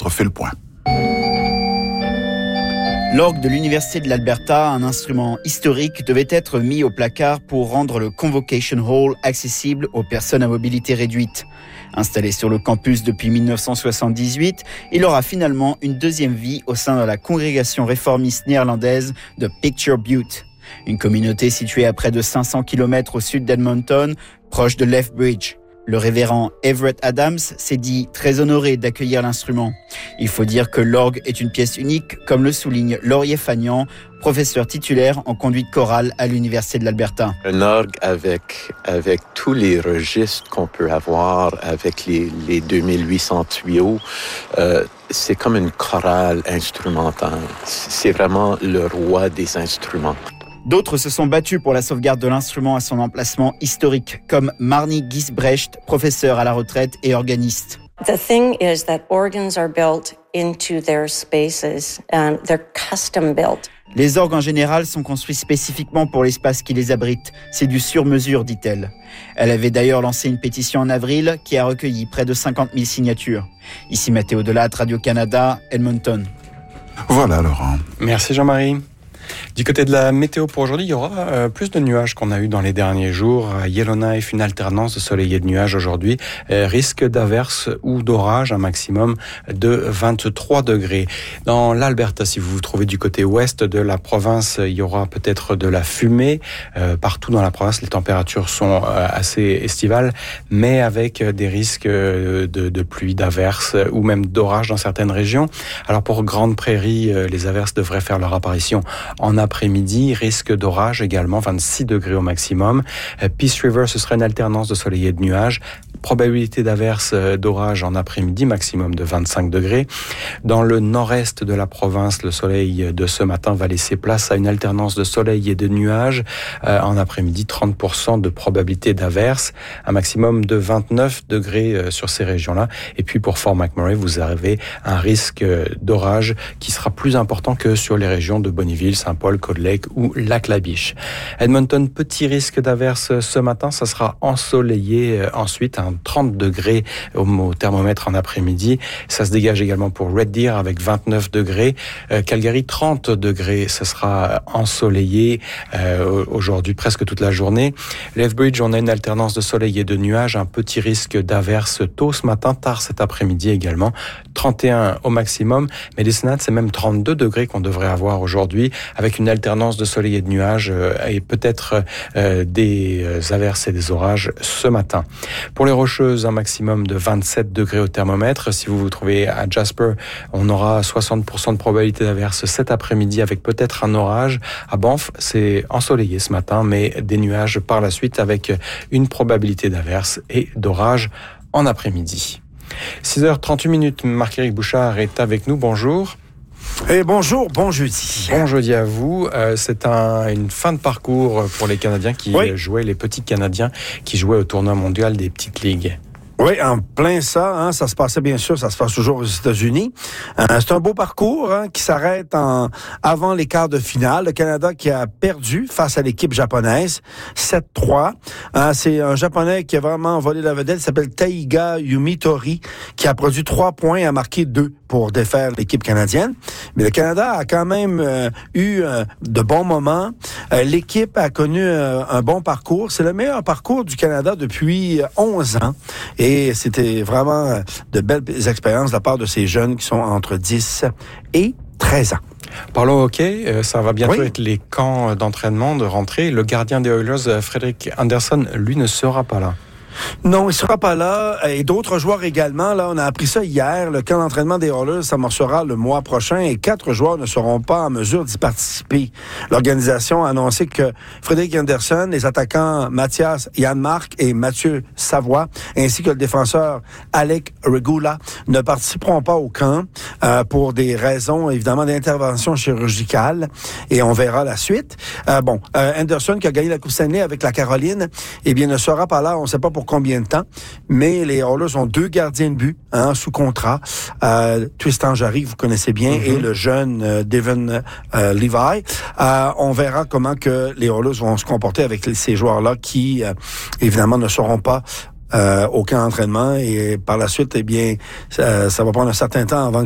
fait le point. L'orgue de l'Université de l'Alberta, un instrument historique, devait être mis au placard pour rendre le Convocation Hall accessible aux personnes à mobilité réduite. Installé sur le campus depuis 1978, il aura finalement une deuxième vie au sein de la congrégation réformiste néerlandaise de Picture Butte. Une communauté située à près de 500 km au sud d'Edmonton, proche de Lethbridge. Le révérend Everett Adams s'est dit très honoré d'accueillir l'instrument. Il faut dire que l'orgue est une pièce unique, comme le souligne Laurier Fagnan, professeur titulaire en conduite chorale à l'Université de l'Alberta. Un orgue avec tous les registres qu'on peut avoir, avec les 2800 tuyaux, c'est comme une chorale instrumentale. C'est vraiment le roi des instruments. D'autres se sont battus pour la sauvegarde de l'instrument à son emplacement historique, comme Marnie Gisbrecht, professeure à la retraite et organiste. The thing is that organs are built into their spaces and they're custom built. Les orgues en général sont construits spécifiquement pour l'espace qui les abrite. C'est du sur-mesure, dit-elle. Elle avait d'ailleurs lancé une pétition en avril qui a recueilli près de 50 000 signatures. Ici Mathéo Delatte, Radio-Canada, Edmonton. Voilà Laurent. Merci Jean-Marie. Du côté de la météo pour aujourd'hui, il y aura plus de nuages qu'on a eu dans les derniers jours. À Yellowknife, une alternance de soleil et de nuages aujourd'hui. Risque d'averse ou d'orage, un maximum de 23 degrés. Dans l'Alberta, si vous vous trouvez du côté ouest de la province, il y aura peut-être de la fumée. Partout dans la province, les températures sont assez estivales, mais avec des risques de pluie, d'averse ou même d'orage dans certaines régions. Alors pour Grande Prairie, les averses devraient faire leur apparition en après-midi, risque d'orage également, 26 degrés au maximum. Peace River, ce serait une alternance de soleil et de nuages. Probabilité d'averse d'orage en après-midi, maximum de 25 degrés. Dans le nord-est de la province, le soleil de ce matin va laisser place à une alternance de soleil et de nuages. En après-midi, 30% de probabilité d'averse, un maximum de 29 degrés sur ces régions-là. Et puis pour Fort McMurray, vous avez un risque d'orage qui sera plus important que sur les régions de Bonnyville, Saint-Paul, Cold Lake ou Lac-La-Biche. Edmonton, petit risque d'averse ce matin, ça sera ensoleillé ensuite, 30 degrés au thermomètre en après-midi. Ça se dégage également pour Red Deer avec 29 degrés. Calgary, 30 degrés. Ce sera ensoleillé aujourd'hui presque toute la journée. Lethbridge, on a une alternance de soleil et de nuages. Un petit risque d'averse tôt ce matin, tard cet après-midi également. 31 au maximum. Mais Medicine Hat, c'est même 32 degrés qu'on devrait avoir aujourd'hui avec une alternance de soleil et de nuages et peut-être des averses et des orages ce matin. Pour les Rocheuses, un maximum de 27 degrés au thermomètre. Si vous vous trouvez à Jasper, on aura 60% de probabilité d'averse cet après-midi avec peut-être un orage. À Banff, c'est ensoleillé ce matin, mais des nuages par la suite avec une probabilité d'averse et d'orage en après-midi. 6h38, Marc-Éric Bouchard est avec nous. Bonjour. Et bonjour, bon jeudi. Bon jeudi à vous. C'est une fin de parcours pour les Canadiens qui jouaient, les petits Canadiens qui jouaient au tournoi mondial des petites ligues. Oui, en plein ça, ça se passait bien sûr, ça se passe toujours aux États-Unis. C'est un beau parcours qui s'arrête avant les quarts de finale. Le Canada qui a perdu face à l'équipe japonaise, 7-3. C'est un Japonais qui a vraiment volé la vedette, il s'appelle Taiga Yumitori, qui a produit 3 points et a marqué 2 pour défaire l'équipe canadienne. Mais le Canada a quand même eu de bons moments. L'équipe a connu un bon parcours. C'est le meilleur parcours du Canada depuis 11 ans. Et c'était vraiment de belles expériences de la part de ces jeunes qui sont entre 10 et 13 ans. Parlons hockey, ça va bientôt être les camps d'entraînement de rentrée. Le gardien des Oilers, Frederik Andersen, lui ne sera pas là. Non, il sera pas là. Et d'autres joueurs également. Là, on a appris ça hier. Le camp d'entraînement des Oilers s'amorcera le mois prochain et 4 joueurs ne seront pas en mesure d'y participer. L'organisation a annoncé que Frederik Andersen, les attaquants Mathias Janmark et Mathieu Savoie, ainsi que le défenseur Alec Regula, ne participeront pas au camp pour des raisons, évidemment, d'intervention chirurgicale. Et on verra la suite. Anderson, qui a gagné la Coupe Stanley avec la Caroline, eh bien, ne sera pas là. On ne sait pas pour combien de temps, mais les Oilers ont 2 gardiens de but sous contrat. Tristan Jarry, vous connaissez bien, et le jeune Devon Levi. On verra comment que les Oilers vont se comporter avec ces joueurs-là qui, évidemment, ne seront pas aucun entraînement et par la suite, eh bien, ça va prendre un certain temps avant